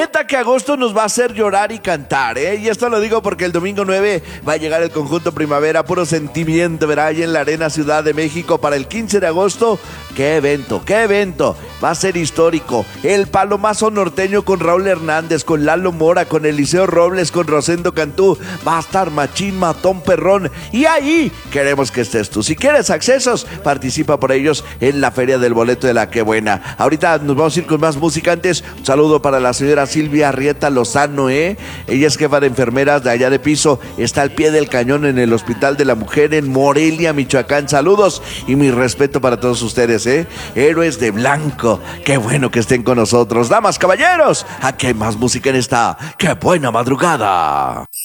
Neta que agosto nos va a hacer llorar y cantar, ¿eh? Y esto lo digo porque el domingo 9 va a llegar el conjunto Primavera, puro sentimiento, verá, ahí en la Arena Ciudad de México para el 15 de agosto. ¡Qué evento, qué evento! Va a ser histórico. El Palomazo Norteño con Raúl Hernández, con Lalo Mora, con Eliseo Robles, con Rosendo Cantú. Va a estar machín, matón, perrón. Y ahí queremos que estés tú. Si quieres accesos, participa por ellos en la Feria del Boleto de la Qué Buena. Ahorita nos vamos a ir con más música. Antes, un saludo para la señora Silvia Arrieta Lozano, ¿eh? Ella es jefa de enfermeras de allá de Piso. Está al pie del cañón en el Hospital de la Mujer en Morelia, Michoacán. Saludos y mi respeto para todos ustedes, ¿eh? Héroes de blanco. Qué bueno que estén con nosotros. Damas, caballeros, aquí hay más música en esta Qué Buena Madrugada.